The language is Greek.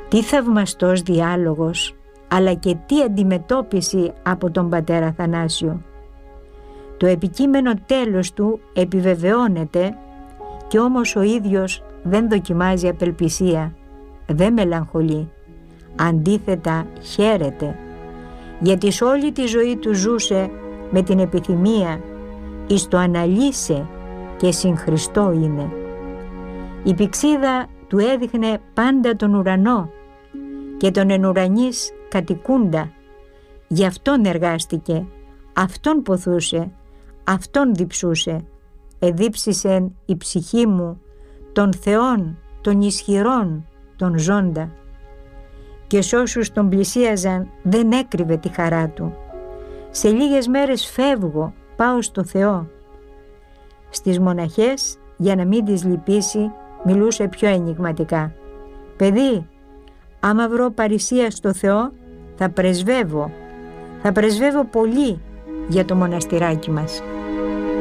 Τι θαυμαστός διάλογος, αλλά και τι αντιμετώπιση από τον πατέρα Αθανάσιο. Το επικείμενο τέλος του επιβεβαιώνεται, και όμως ο ίδιος δεν δοκιμάζει απελπισία, δεν μελαγχολεί. Αντίθετα χαίρεται, γιατί σ' όλη τη ζωή του ζούσε με την επιθυμία εις το αναλύσε και συν Χριστό είναι. Η πηξίδα του έδειχνε πάντα τον ουρανό και τον εν ουρανής κατοικούντα. Γι' αυτόν εργάστηκε, αυτόν ποθούσε, αυτόν διψούσε. Εδίψησεν η ψυχή μου των Θεών, των ισχυρών, των ζώντα. Και σ' όσους τον πλησίαζαν δεν έκρυβε τη χαρά του. Σε λίγες μέρες φεύγω, πάω στο Θεό. Στις μοναχές, για να μην τις λυπήσει, μιλούσε πιο ενιγματικά. «Παιδί, άμα βρω παρησία στο Θεό, θα πρεσβεύω πολύ για το μοναστηράκι μας».